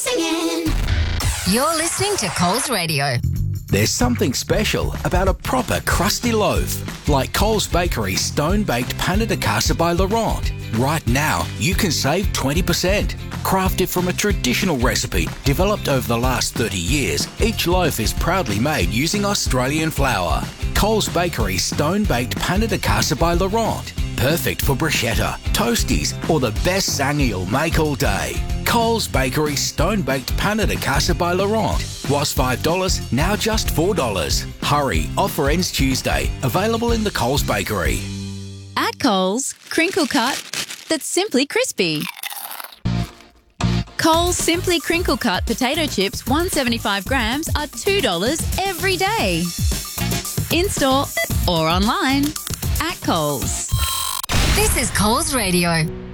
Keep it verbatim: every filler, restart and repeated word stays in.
singing. You're listening to Coles Radio. There's something special about a proper crusty loaf, like Coles Bakery's stone-baked Pain de Casa by Laurent. Right now, you can save twenty percent. Crafted from a traditional recipe developed over the last thirty years, each loaf is proudly made using Australian flour. Coles Bakery's stone-baked Pain de Casa by Laurent. Perfect for bruschetta, toasties, or the best sang you'll make all day. Coles Bakery Stone-Baked Pain de Casa by Laurent. Was five dollars, now just four dollars. Hurry, offer ends Tuesday. Available in the Coles Bakery. At Coles, crinkle cut that's simply crispy. Coles Simply Crinkle Cut potato chips, one hundred seventy-five grams, are two dollars every day. In-store or online. At Coles. This is Coles Radio.